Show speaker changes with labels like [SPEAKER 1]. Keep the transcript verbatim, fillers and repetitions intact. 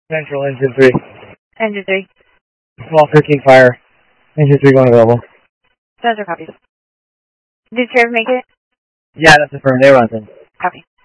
[SPEAKER 1] Central, engine three.
[SPEAKER 2] Engine three.
[SPEAKER 1] Small thirteen fire. Engine three going available.
[SPEAKER 2] Those are copies. Did Sheriff make it?
[SPEAKER 1] Yeah, that's affirmed. They were on thing.
[SPEAKER 2] Copy.